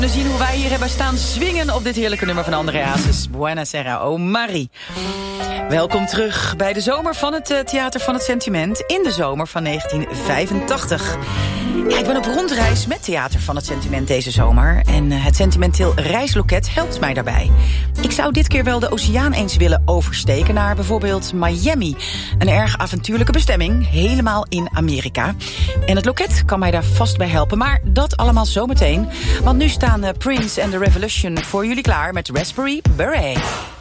We zien hoe wij hier hebben staan zwingen op dit heerlijke nummer van André Hazes. Buonasera, oh Marie. Welkom terug bij de zomer van het Theater van het Sentiment. In de zomer van 1985. Ja, ik ben op rondreis met Theater van het Sentiment deze zomer. En het sentimenteel reisloket helpt mij daarbij. Ik zou dit keer wel de oceaan eens willen oversteken naar bijvoorbeeld Miami. Een erg avontuurlijke bestemming, helemaal in Amerika. En het loket kan mij daar vast bij helpen, maar dat allemaal zometeen. Want nu staan Prince and the Revolution voor jullie klaar met Raspberry Beret.